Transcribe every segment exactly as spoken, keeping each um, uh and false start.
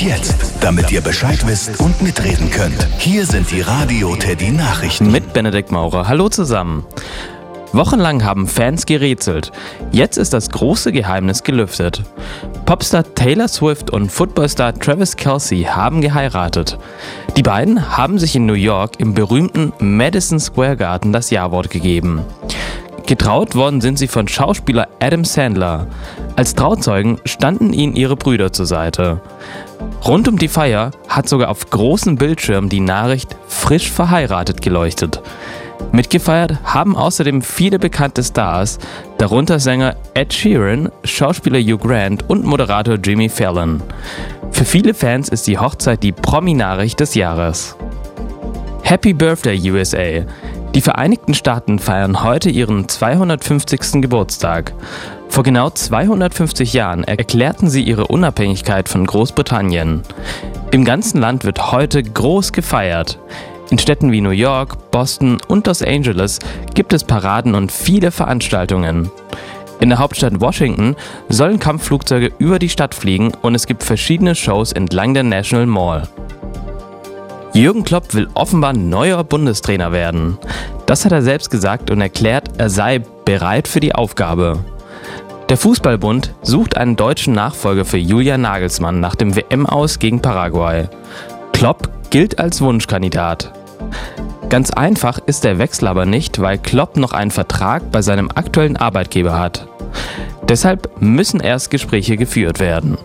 jetzt, damit ihr Bescheid wisst und mitreden könnt. Hier sind die Radio Teddy Nachrichten. Mit Benedikt Maurer. Hallo zusammen. Wochenlang haben Fans gerätselt. Jetzt ist das große Geheimnis gelüftet. Popstar Taylor Swift und Footballstar Travis Kelce haben geheiratet. Die beiden haben sich in New York im berühmten Madison Square Garden das Ja-Wort gegeben. Getraut worden sind sie von Schauspieler Adam Sandler. Als Trauzeugen standen ihnen ihre Brüder zur Seite. Rund um die Feier hat sogar auf großen Bildschirmen die Nachricht „frisch verheiratet" geleuchtet. Mitgefeiert haben außerdem viele bekannte Stars, darunter Sänger Ed Sheeran, Schauspieler Hugh Grant und Moderator Jimmy Fallon. Für viele Fans ist die Hochzeit die Promi-Nachricht des Jahres. Happy Birthday U S A! Die Vereinigten Staaten feiern heute ihren zweihundertfünfzigsten Geburtstag. Vor genau zweihundertfünfzig Jahren erklärten sie ihre Unabhängigkeit von Großbritannien. Im ganzen Land wird heute groß gefeiert. In Städten wie New York, Boston und Los Angeles gibt es Paraden und viele Veranstaltungen. In der Hauptstadt Washington sollen Kampfflugzeuge über die Stadt fliegen und es gibt verschiedene Shows entlang der National Mall. Jürgen Klopp will offenbar neuer Bundestrainer werden. Das hat er selbst gesagt und erklärt, er sei bereit für die Aufgabe. Der Fußballbund sucht einen deutschen Nachfolger für Julian Nagelsmann nach dem W M-Aus gegen Paraguay. Klopp gilt als Wunschkandidat. Ganz einfach ist der Wechsel aber nicht, weil Klopp noch einen Vertrag bei seinem aktuellen Arbeitgeber hat. Deshalb müssen erst Gespräche geführt werden.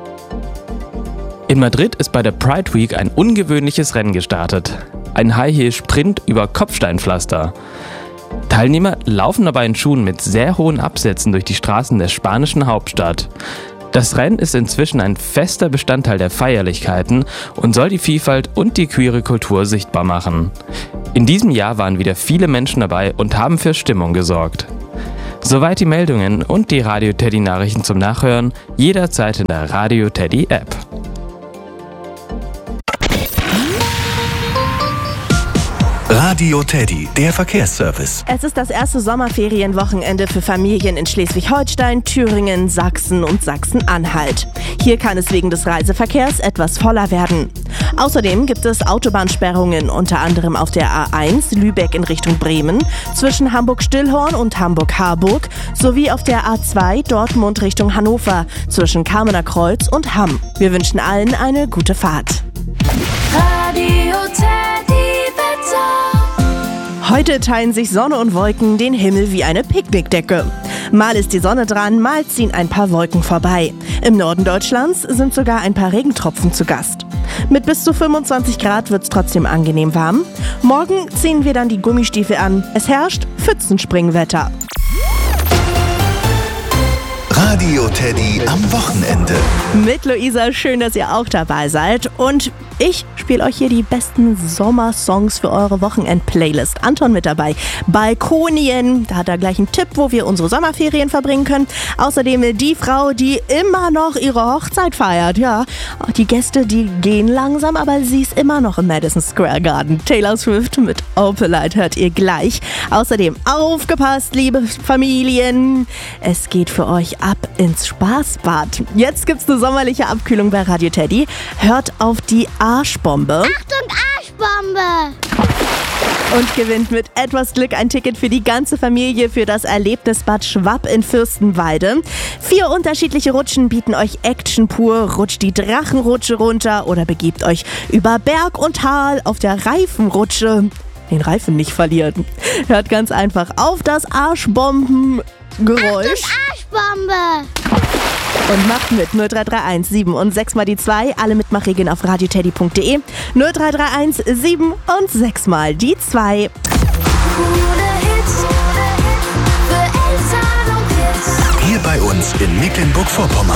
In Madrid ist bei der Pride Week ein ungewöhnliches Rennen gestartet. Ein High-Heel-Sprint über Kopfsteinpflaster. Teilnehmer laufen dabei in Schuhen mit sehr hohen Absätzen durch die Straßen der spanischen Hauptstadt. Das Rennen ist inzwischen ein fester Bestandteil der Feierlichkeiten und soll die Vielfalt und die queere Kultur sichtbar machen. In diesem Jahr waren wieder viele Menschen dabei und haben für Stimmung gesorgt. Soweit die Meldungen und die Radio Teddy Nachrichten zum Nachhören, jederzeit in der Radio Teddy App. Radio Teddy, der Verkehrsservice. Es ist das erste Sommerferienwochenende für Familien in Schleswig-Holstein, Thüringen, Sachsen und Sachsen-Anhalt. Hier kann es wegen des Reiseverkehrs etwas voller werden. Außerdem gibt es Autobahnsperrungen, unter anderem auf der A eins Lübeck in Richtung Bremen, zwischen Hamburg-Stillhorn und Hamburg-Harburg sowie auf der A zwei Dortmund Richtung Hannover, zwischen Kamener Kreuz und Hamm. Wir wünschen allen eine gute Fahrt. Radio Teddy. Heute teilen sich Sonne und Wolken den Himmel wie eine Picknickdecke. Mal ist die Sonne dran, mal ziehen ein paar Wolken vorbei. Im Norden Deutschlands sind sogar ein paar Regentropfen zu Gast. Mit bis zu fünfundzwanzig Grad wird es trotzdem angenehm warm. Morgen ziehen wir dann die Gummistiefel an. Es herrscht Pfützenspringwetter. Radio Teddy am Wochenende. Mit Luisa, schön, dass ihr auch dabei seid. Und ich spiele euch hier die besten Sommersongs für eure Wochenend-Playlist. Anton mit dabei. Balkonien, da hat er gleich einen Tipp, wo wir unsere Sommerferien verbringen können. Außerdem die Frau, die immer noch ihre Hochzeit feiert. Ja, die Gäste, die gehen langsam, aber sie ist immer noch im Madison Square Garden. Taylor Swift mit Opalite hört ihr gleich. Außerdem aufgepasst, liebe Familien. Es geht für euch ab ins Spaßbad. Jetzt gibt's eine sommerliche Abkühlung bei Radio Teddy. Hört auf die Arschbombe. Achtung, Arschbombe! Und gewinnt mit etwas Glück ein Ticket für die ganze Familie für das Erlebnisbad Schwapp in Fürstenwalde. Vier unterschiedliche Rutschen bieten euch Action pur. Rutscht die Drachenrutsche runter oder begebt euch über Berg und Tal auf der Reifenrutsche. Den Reifen nicht verlieren. Hört ganz einfach auf das Arschbombengeräusch. Arschbombe! Und macht mit null drei drei eins sieben und sechs mal die zwei. Alle Mitmachregeln auf radioteddy punkt de. null drei drei eins sieben und sechs mal die zwei. Hier bei uns in Mecklenburg-Vorpommern.